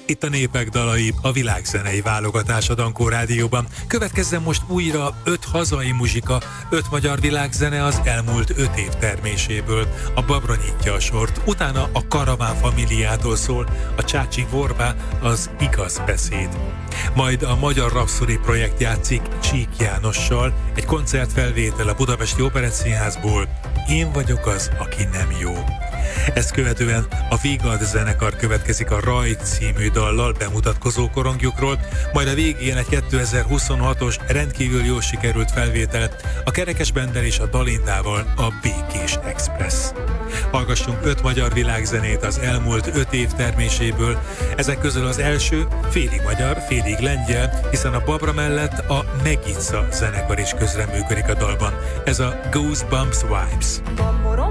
Itt a Népek dalai, a világzenei válogatás a Dankó Rádióban. Következzen most újra 5 hazai muzsika, 5 magyar világzene az elmúlt 5 év terméséből. A Babra nyitja a sort, utána a Karaván Familiától szól, a Csácsi Vorbá, az Igaz beszéd. Majd a Magyar Rapszori projekt játszik Csík Jánossal, egy koncertfelvétel a Budapesti Operettszínházból. Én vagyok az, aki nem jó. Ezt követően a Vigad zenekar következik a Rajt című dallal bemutatkozó korongjukról, majd a végén egy 2026-os rendkívül jól sikerült felvétel a Kerekes Bendel és a Dalindával, a Békés Express. Hallgassunk 5 magyar világzenét az elmúlt 5 év terméséből. Ezek közül az első félig magyar, félig lengyel, hiszen a Babra mellett a Megica zenekar is közreműködik a dalban. Ez a Goosebumps Vibes.